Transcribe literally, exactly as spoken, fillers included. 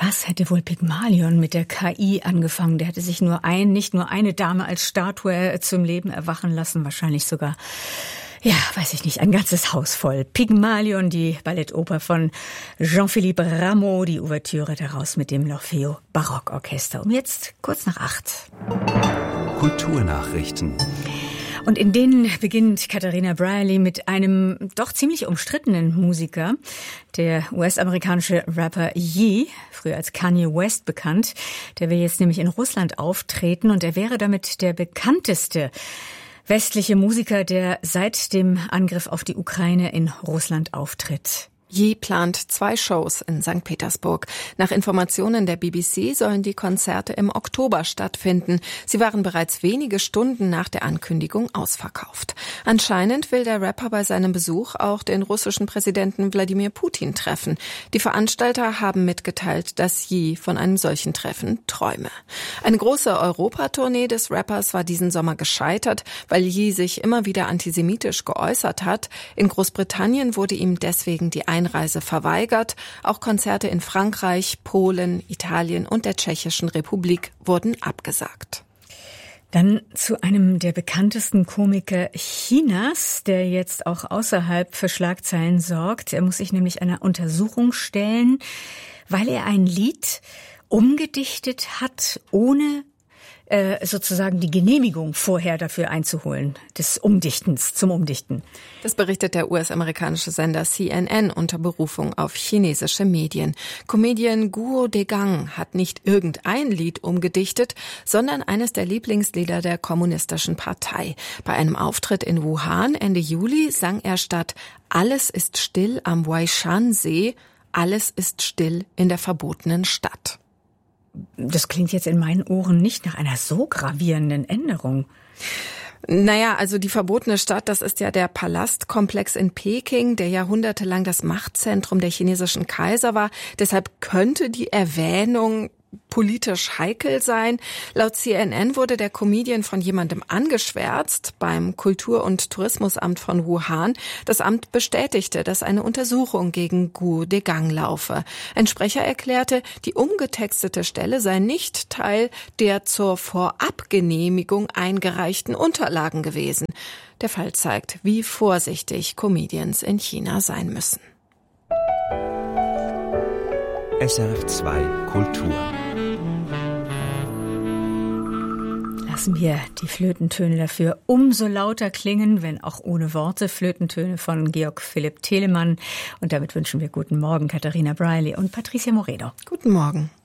Was hätte wohl Pygmalion mit der K I angefangen? Der hätte sich nur ein, nicht nur eine Dame als Statue zum Leben erwachen lassen, wahrscheinlich sogar, ja, weiß ich nicht, ein ganzes Haus voll. Pygmalion, die Ballettoper von Jean-Philippe Rameau, die Ouvertüre daraus mit dem L'Orfeo Barockorchester. Um jetzt kurz nach acht. Kulturnachrichten. Und in denen beginnt Katharina Brierley mit einem doch ziemlich umstrittenen Musiker, der U S-amerikanische Rapper Ye, früher als Kanye West bekannt. Der will jetzt nämlich in Russland auftreten und er wäre damit der bekannteste westliche Musiker, der seit dem Angriff auf die Ukraine in Russland auftritt. Ye plant zwei Shows in Sankt Petersburg. Nach Informationen der B B C sollen die Konzerte im Oktober stattfinden. Sie waren bereits wenige Stunden nach der Ankündigung ausverkauft. Anscheinend will der Rapper bei seinem Besuch auch den russischen Präsidenten Wladimir Putin treffen. Die Veranstalter haben mitgeteilt, dass Ye von einem solchen Treffen träume. Eine große Europatournee des Rappers war diesen Sommer gescheitert, weil Ye sich immer wieder antisemitisch geäußert hat. In Großbritannien wurde ihm deswegen die Einreise verweigert. Auch Konzerte in Frankreich, Polen, Italien und der Tschechischen Republik wurden abgesagt. Dann zu einem der bekanntesten Komiker Chinas, der jetzt auch außerhalb für Schlagzeilen sorgt. Er muss sich nämlich einer Untersuchung stellen, weil er ein Lied umgedichtet hat, ohne äh, sozusagen die Genehmigung vorher dafür einzuholen, des Umdichtens, zum Umdichten. Das berichtet der U S-amerikanische Sender C N N unter Berufung auf chinesische Medien. Comedian Guo Degang hat nicht irgendein Lied umgedichtet, sondern eines der Lieblingslieder der Kommunistischen Partei. Bei einem Auftritt in Wuhan Ende Juli sang er statt "Alles ist still am Weishan-See", "Alles ist still in der verbotenen Stadt". Das klingt jetzt in meinen Ohren nicht nach einer so gravierenden Änderung. Naja, also die verbotene Stadt, das ist ja der Palastkomplex in Peking, der jahrhundertelang das Machtzentrum der chinesischen Kaiser war. Deshalb könnte die Erwähnung politisch heikel sein. Laut C N N wurde der Comedian von jemandem angeschwärzt beim Kultur- und Tourismusamt von Wuhan. Das Amt bestätigte, dass eine Untersuchung gegen Guo Degang laufe. Ein Sprecher erklärte, die umgetextete Stelle sei nicht Teil der zur Vorabgenehmigung eingereichten Unterlagen gewesen. Der Fall zeigt, wie vorsichtig Comedians in China sein müssen. S R F zwei Kultur. Lassen wir die Flötentöne dafür umso lauter klingen, wenn auch ohne Worte. Flötentöne von Georg Philipp Telemann. Und damit wünschen wir guten Morgen, Katharina Brierley und Patricia Moreno. Guten Morgen.